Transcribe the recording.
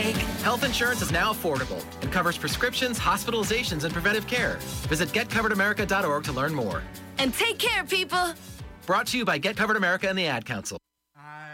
take. Health insurance is now affordable and covers prescriptions, hospitalizations, and preventive care. Visit getcoveredamerica.org to learn more. And take care, people. Brought to you by Get Covered America and the Ad Council.